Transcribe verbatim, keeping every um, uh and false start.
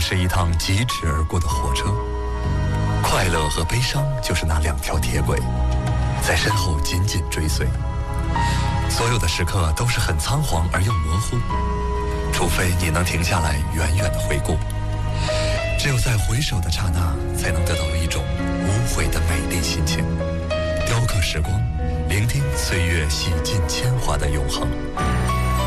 是一趟疾驰而过的火车，快乐和悲伤就是那两条铁轨，在身后紧紧追随。所有的时刻都是很仓皇而又模糊，除非你能停下来远远的回顾，只有在回首的刹那，才能得到一种无悔的美丽心情。雕刻时光，聆听岁月洗尽铅华的永恒。